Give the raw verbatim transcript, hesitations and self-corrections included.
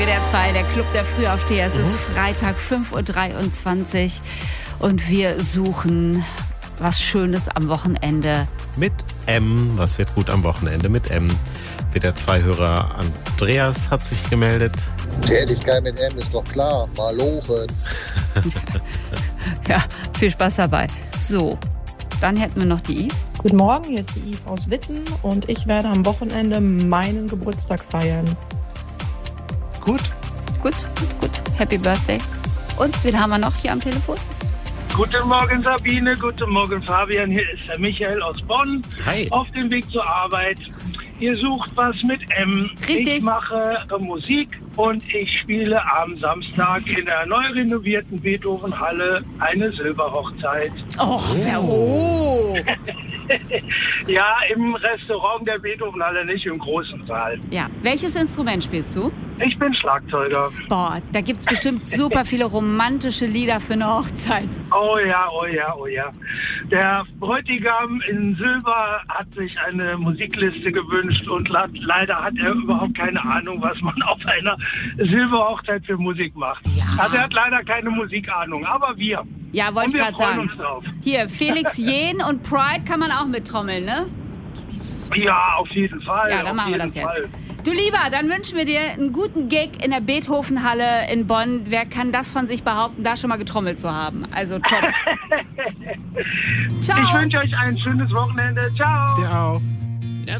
W D R zwei, der Club der Frühaufsteher. Es mhm. ist Freitag, fünf Uhr dreiundzwanzig und wir suchen was Schönes am Wochenende. Mit M, was wird gut am Wochenende mit M? W D R zwei-Hörer Andreas hat sich gemeldet. Tätigkeit mit M ist doch klar, Malochen. Ja, viel Spaß dabei. So, dann hätten wir noch die Yves. Guten Morgen, hier ist die Yves aus Witten und ich werde am Wochenende meinen Geburtstag feiern. Gut. Gut, gut, gut. Happy Birthday. Und wen haben wir noch hier am Telefon? Guten Morgen Sabine, guten Morgen Fabian, hier ist der Michael aus Bonn. Hi. Auf dem Weg zur Arbeit. Ihr sucht was mit M. Richtig. Ich mache Musik und ich spiele am Samstag in der neu renovierten Beethoven-Halle eine Silberhochzeit. Och, oh. Ja, im Restaurant der Beethoven-Halle, nicht im großen Saal. Ja, welches Instrument spielst du? Ich bin Schlagzeuger. Boah, da gibt's bestimmt super viele romantische Lieder für eine Hochzeit. Oh ja, oh ja, oh ja. Der Bräutigam in Silber hat sich eine Musikliste gewünscht und leider hat er überhaupt keine Ahnung, was man auf einer Silberhochzeit für Musik macht. Ja. Also er hat leider keine Musikahnung, aber wir. Ja, wollte ich gerade sagen. Uns drauf. Hier, Felix Jähn und Pride kann man auch mittrommeln, ne? Ja, auf jeden Fall. Ja, dann machen wir das Fall. jetzt. Du Lieber, dann wünschen wir dir einen guten Gig in der Beethoven-Halle in Bonn. Wer kann das von sich behaupten, da schon mal getrommelt zu haben? Also top. Ciao. Ich wünsche euch ein schönes Wochenende. Ciao. Dir auch.